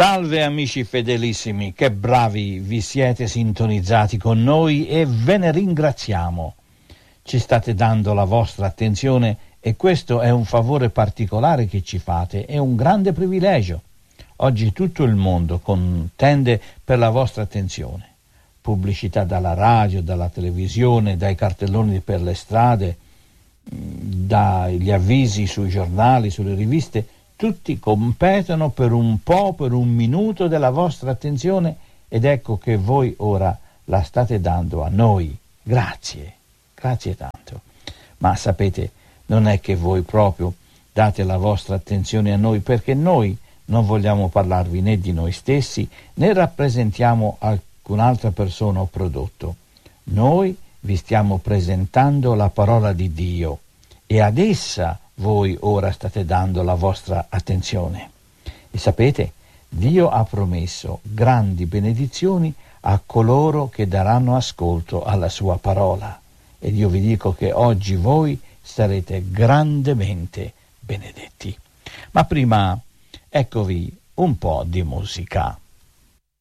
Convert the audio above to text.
Salve amici fedelissimi, che bravi vi siete sintonizzati con noi e ve ne ringraziamo. Ci state dando la vostra attenzione e questo è un favore particolare che ci fate, è un grande privilegio. Oggi tutto il mondo contende per la vostra attenzione. Pubblicità dalla radio, dalla televisione, dai cartelloni per le strade, dagli avvisi sui giornali, sulle riviste, tutti competono per un minuto della vostra attenzione ed ecco che voi ora la state dando a noi. Grazie tanto. Ma sapete, non è che voi proprio date la vostra attenzione a noi, perché noi non vogliamo parlarvi né di noi stessi né rappresentiamo alcun'altra persona o prodotto. Noi vi stiamo presentando la parola di Dio e ad essa voi ora state dando la vostra attenzione. E sapete, Dio ha promesso grandi benedizioni a coloro che daranno ascolto alla sua parola. Ed io vi dico che oggi voi sarete grandemente benedetti. Ma prima, eccovi un po' di musica.